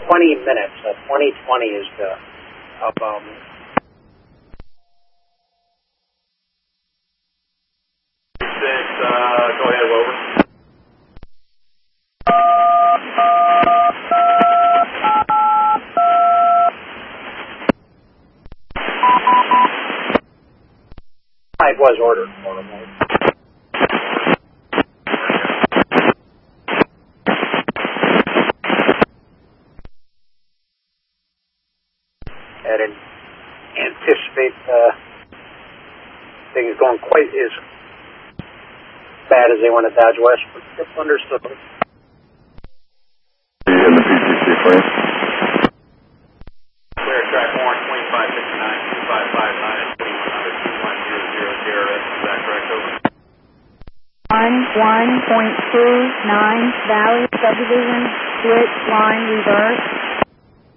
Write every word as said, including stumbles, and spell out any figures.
twenty minutes. Uh, twenty twenty is the, of, um, six, uh, go ahead, over. it was ordered for them. I didn't anticipate uh, things going quite as bad as they went at Dodge West, but it's understood. In the P C C frame. Clear track one, twenty-five fifty-nine, two five five nine, twenty-one hundred, two one zero zero zero. Is that correct? Over. one one point two nine Valley Subdivision, switch line reverse.